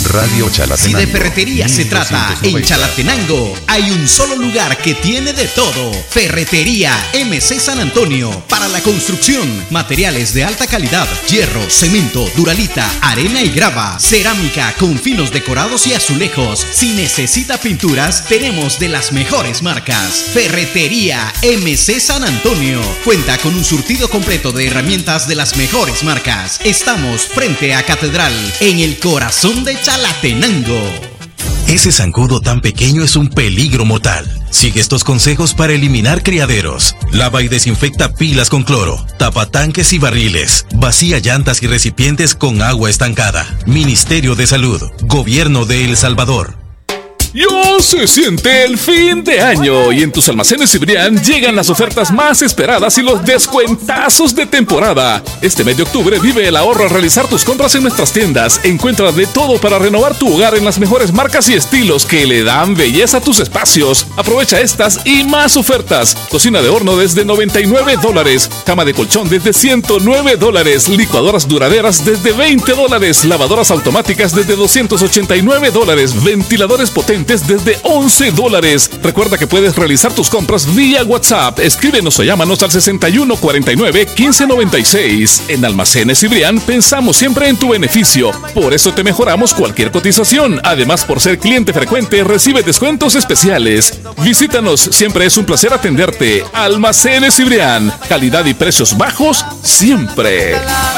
Radio Chalatenango. Si de ferretería se trata, en Chalatenango hay un solo lugar que tiene de todo. Ferretería MC San Antonio. Para la construcción, materiales de alta calidad, hierro, cemento, duralita, arena y grava, cerámica con finos decorados y azulejos. Si necesita pinturas, tenemos de las mejores marcas. Ferretería MC San Antonio. Cuenta con un surtido completo de herramientas de las mejores marcas. Estamos frente a Catedral, en el corazón de Chalatenango. Ese zancudo tan pequeño es un peligro mortal. Sigue estos consejos para eliminar criaderos. Lava y desinfecta pilas con cloro. Tapa tanques y barriles. Vacía llantas y recipientes con agua estancada. Ministerio de Salud. Gobierno de El Salvador. Ya se siente el fin de año y en tus almacenes Cibrián llegan las ofertas más esperadas y los descuentazos de temporada. Este mes de octubre vive el ahorro al realizar tus compras en nuestras tiendas. Encuentra de todo para renovar tu hogar en las mejores marcas y estilos que le dan belleza a tus espacios. Aprovecha estas y más ofertas. Cocina de horno desde $99. Cama de colchón desde $109. Licuadoras duraderas desde $20. Lavadoras automáticas desde $289. Ventiladores potentes desde $11. Recuerda que puedes realizar tus compras vía WhatsApp. Escríbenos o llámanos al 6149-1596. En Almacenes Cibrián pensamos siempre en tu beneficio. Por eso te mejoramos cualquier cotización. Además, por ser cliente frecuente, recibe descuentos especiales. Visítanos, siempre es un placer atenderte. Almacenes Cibrián. Calidad y precios bajos siempre.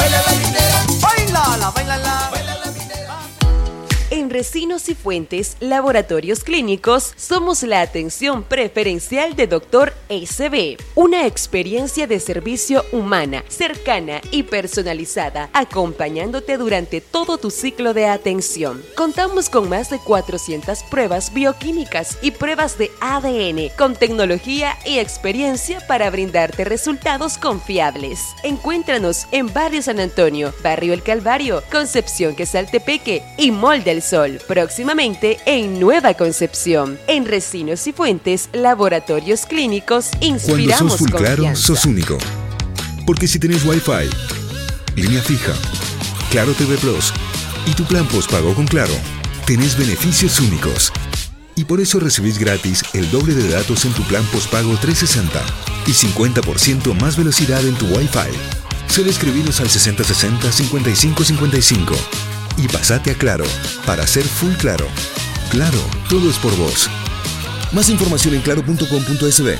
En Resinos y Fuentes, Laboratorios Clínicos, somos la atención preferencial de Dr. SB. Una experiencia de servicio humana, cercana y personalizada, acompañándote durante todo tu ciclo de atención. Contamos con más de 400 pruebas bioquímicas y pruebas de ADN, con tecnología y experiencia para brindarte resultados confiables. Encuéntranos en Barrio San Antonio, Barrio El Calvario, Concepción Quesaltepeque y Mall del Sol. Próximamente en Nueva Concepción. En Resinos y Fuentes, Laboratorios Clínicos, inspiramos Cuando sos full confianza. Claro, sos único. Porque si tenés Wi-Fi, línea fija, Claro TV Plus y tu plan postpago con Claro, tenés beneficios únicos. Y por eso recibís gratis el doble de datos en tu plan postpago 360 y 50% más velocidad en tu Wi-Fi. Solo escribinos al 6060-5555 y pasate a Claro para ser full Claro. Claro, todo es por vos. Más información en claro.com.sb.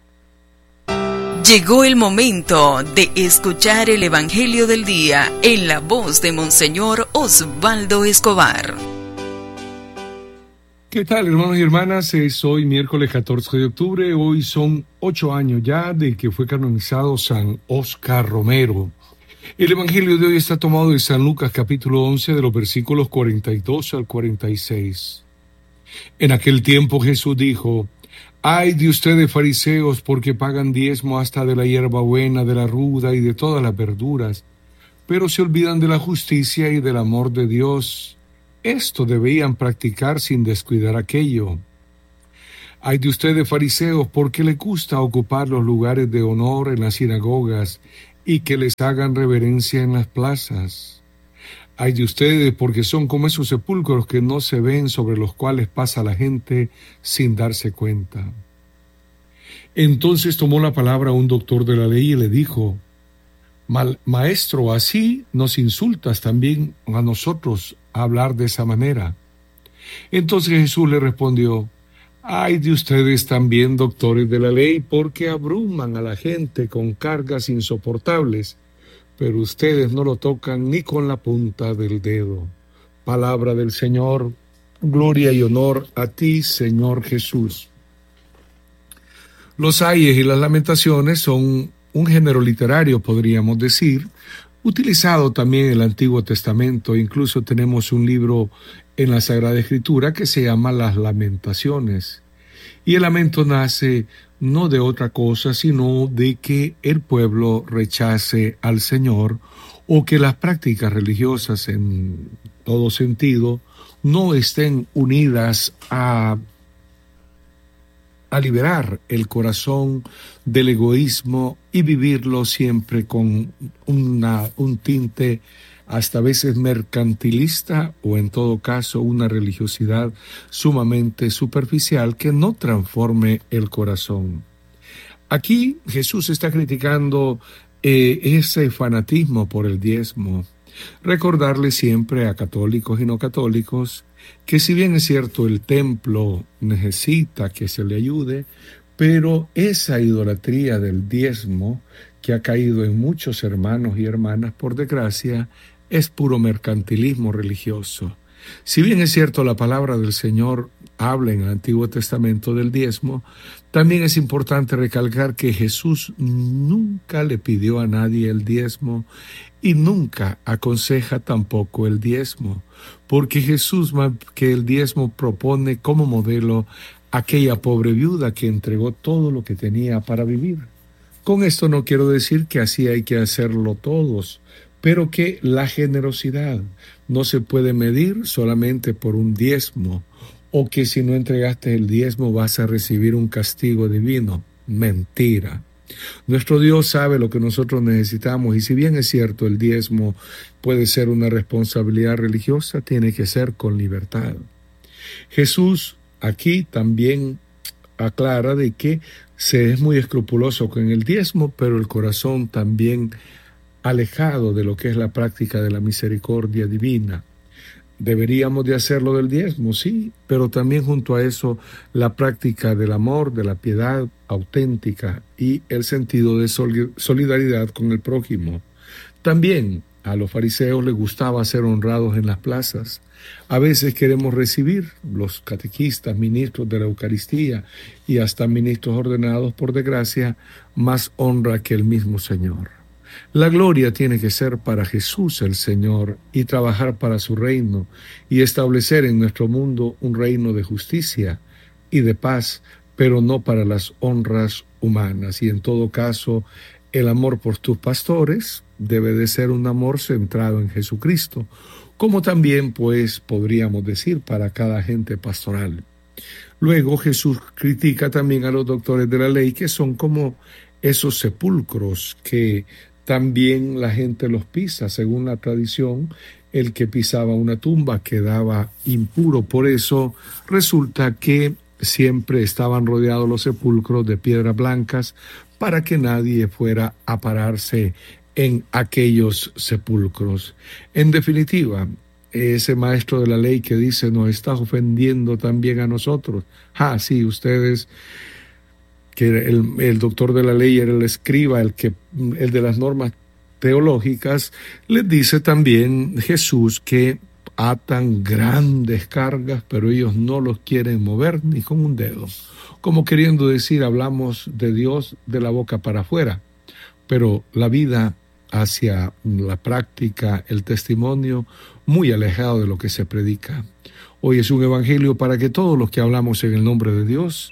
Llegó el momento de escuchar el Evangelio del Día en la voz de Monseñor Osvaldo Escobar. ¿Qué tal, hermanos y hermanas? Es hoy miércoles 14 de octubre. Hoy son 8 años ya de que fue canonizado San Óscar Romero. El Evangelio de hoy está tomado de San Lucas capítulo 11 de los versículos 42 al 46. En aquel tiempo Jesús dijo: «Ay de ustedes fariseos, porque pagan diezmo hasta de la hierbabuena, de la ruda y de todas las verduras, pero se olvidan de la justicia y del amor de Dios. Esto debían practicar sin descuidar aquello. Ay de ustedes fariseos, porque les gusta ocupar los lugares de honor en las sinagogas y que les hagan reverencia en las plazas. Ay de ustedes, porque son como esos sepulcros que no se ven, sobre los cuales pasa la gente sin darse cuenta». Entonces tomó la palabra un doctor de la ley y le dijo: «Maestro, así nos insultas también a nosotros a hablar de esa manera». Entonces Jesús le respondió: «Ay de ustedes también, doctores de la ley, porque abruman a la gente con cargas insoportables, pero ustedes no lo tocan ni con la punta del dedo». Palabra del Señor. Gloria y honor a ti, Señor Jesús. Los ayes y las lamentaciones son un género literario, podríamos decir, utilizado también en el Antiguo Testamento. Incluso tenemos un libro en la Sagrada Escritura que se llama Las Lamentaciones. Y el lamento nace no de otra cosa, sino de que el pueblo rechace al Señor, o que las prácticas religiosas en todo sentido no estén unidas a liberar el corazón del egoísmo y vivirlo siempre con un tinte hasta a veces mercantilista o en todo caso una religiosidad sumamente superficial que no transforme el corazón. Aquí Jesús está criticando ese fanatismo por el diezmo. Recordarle siempre a católicos y no católicos que si bien es cierto el templo necesita que se le ayude, pero esa idolatría del diezmo que ha caído en muchos hermanos y hermanas, por desgracia, es puro mercantilismo religioso. Si bien es cierto la palabra del Señor habla en el Antiguo Testamento del diezmo, también es importante recalcar que Jesús nunca le pidió a nadie el diezmo y nunca aconseja tampoco el diezmo, porque Jesús más que el diezmo propone como modelo aquella pobre viuda que entregó todo lo que tenía para vivir. Con esto no quiero decir que así hay que hacerlo todos, pero que la generosidad no se puede medir solamente por un diezmo, o que si no entregaste el diezmo vas a recibir un castigo divino. Mentira. Nuestro Dios sabe lo que nosotros necesitamos y si bien es cierto el diezmo puede ser una responsabilidad religiosa, tiene que ser con libertad. Jesús aquí también aclara de que se es muy escrupuloso con el diezmo, pero el corazón también alejado de lo que es la práctica de la misericordia divina. Deberíamos de hacerlo del diezmo, sí, pero también junto a eso la práctica del amor, de la piedad auténtica y el sentido de solidaridad con el prójimo. También a los fariseos les gustaba ser honrados en las plazas. A veces queremos recibir los catequistas, ministros de la Eucaristía y hasta ministros ordenados, por desgracia, más honra que el mismo Señor. La gloria tiene que ser para Jesús el Señor y trabajar para su reino y establecer en nuestro mundo un reino de justicia y de paz, pero no para las honras humanas. Y en todo caso, el amor por tus pastores debe de ser un amor centrado en Jesucristo, como también, pues, podríamos decir para cada agente pastoral. Luego Jesús critica también a los doctores de la ley, que son como esos sepulcros que también la gente los pisa. Según la tradición, el que pisaba una tumba quedaba impuro. Por eso resulta que siempre estaban rodeados los sepulcros de piedras blancas para que nadie fuera a pararse en aquellos sepulcros. En definitiva, ese maestro de la ley que dice nos está ofendiendo también a nosotros. Sí, ustedes, que el doctor de la ley era el escriba, el de las normas teológicas, les dice también Jesús que atan grandes cargas, pero ellos no los quieren mover ni con un dedo. Como queriendo decir, hablamos de Dios de la boca para afuera, pero la vida hacia la práctica, el testimonio, muy alejado de lo que se predica. Hoy es un evangelio para que todos los que hablamos en el nombre de Dios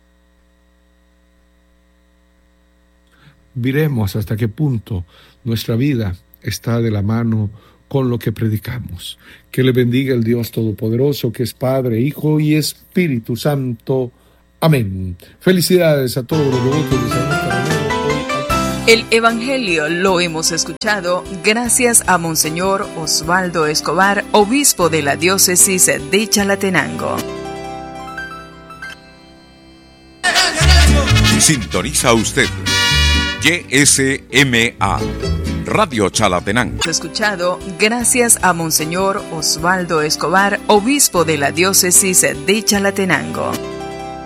viremos hasta qué punto nuestra vida está de la mano con lo que predicamos. Que le bendiga el Dios Todopoderoso, que es Padre, Hijo y Espíritu Santo. Amén. Felicidades a todos los devotos de San Carmelo. El Evangelio lo hemos escuchado gracias a Monseñor Osvaldo Escobar, obispo de la diócesis de Chalatenango. Sintoniza usted YSMA Radio Chalatenango. Escuchado gracias a Monseñor Osvaldo Escobar, obispo de la diócesis de Chalatenango.